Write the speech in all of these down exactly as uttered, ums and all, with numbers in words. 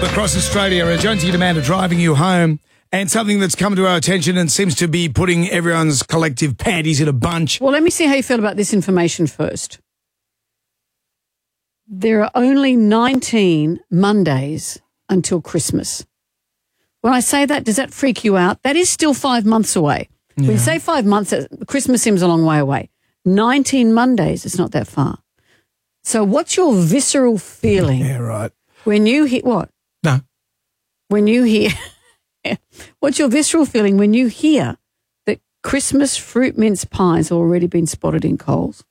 Across Australia, uh, Jonesy and Amanda driving you home, and something that's come to our attention and seems to be putting everyone's collective panties in a bunch. Well, let me see how you feel about this information first. There are only nineteen Mondays until Christmas. When I say that, does that freak you out? That is still five months away. Yeah. When you say five months, Christmas seems a long way away. nineteen Mondays, it's not that far. So what's your visceral feeling? Yeah, right. When you hear, what? No. When you hear, what's your visceral feeling when you hear that Christmas fruit mince pies have already been spotted in Coles?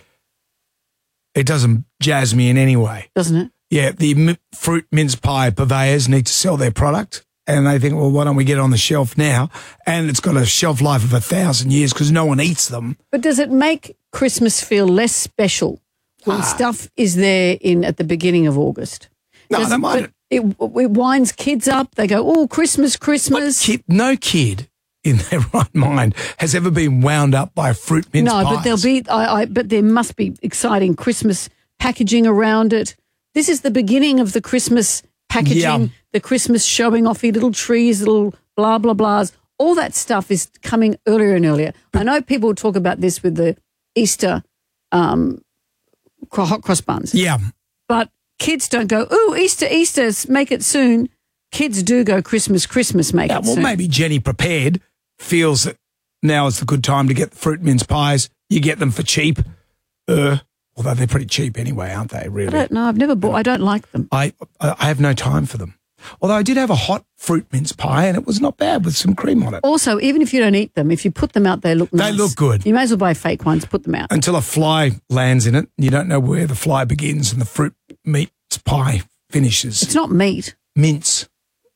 It doesn't jazz me in any way. Doesn't it? Yeah, the m- fruit mince pie purveyors need to sell their product, and they think, well, why don't we get it on the shelf now? And it's got a shelf life of a thousand years because no one eats them. But does it make Christmas feel less special when ah. stuff is there in at the beginning of August? No, does, they might. It, it winds kids up. They go, oh, Christmas, Christmas. Kid, no kid in their right mind has ever been wound up by fruit mince no, pies. No, but there'll be. I, I, but there must be exciting Christmas packaging around it. This is the beginning of the Christmas packaging, yeah. the Christmas showing off your little trees, little blah, blah, blahs. All that stuff is coming earlier and earlier. But I know people talk about this with the Easter um, hot cross buns. Yeah. But kids don't go, ooh, Easter, Easter, make it soon. Kids do go Christmas, Christmas, make yeah, it well, soon. Well, maybe Jenny Prepared feels that now is the good time to get the fruit mince pies. You get them for cheap. Uh, although they're pretty cheap anyway, aren't they, really? I don't know. I've never bought. I don't like them. I I have no time for them. Although I did have a hot fruit mince pie and it was not bad with some cream on it. Also, even if you don't eat them, if you put them out, they look nice. They look good. You may as well buy fake ones, put them out. Until a fly lands in it. You don't know where the fly begins and the fruit mince pie finishes. It's not meat. Mince.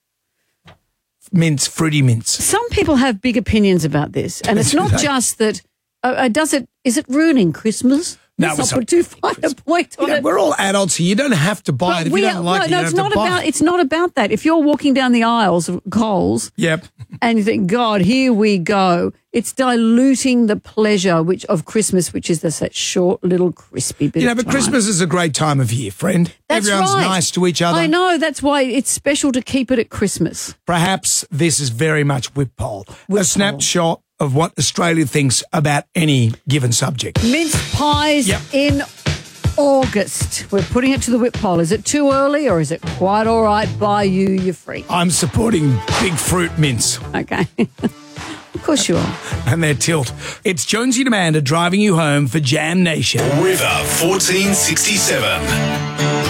Mince, fruity mince. Some people have big opinions about this. And it's not just that, uh, does it, is it ruining Christmas? No, Let's not put too fine a point on yeah, it. We're all adults here. You don't have to buy but it if you don't are, like no, it. No, you it's don't not have to about. buy it. It's not about that. If you're walking down the aisles of Coles, yep, and you think, God, here we go. It's diluting the pleasure which of Christmas, which is this that short little crispy bit. You know, of but time. Christmas is a great time of year, friend. That's Everyone's right. nice to each other. I know. That's why it's special to keep it at Christmas. Perhaps this is very much whip poll, Whip a snapshot of what Australia thinks about any given subject. Mince pies yep. in August. We're putting it to the whip poll. Is it too early or is it quite all right? Buy you, you're free. I'm supporting big fruit mince. Okay. Of course you are. And their tilt. It's Jonesy and Amanda driving you home for Jam Nation. River fourteen sixty-seven.